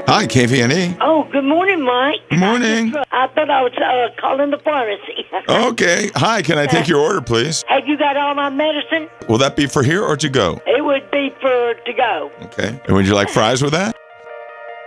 Hi, KVNE. Oh, good morning, Mike. Morning. I thought I was calling the pharmacy. Okay. Hi, can I take your order, please? Have you got all my medicine? Will that be for here or to go? It would be for to go. Okay. And would you like fries with that?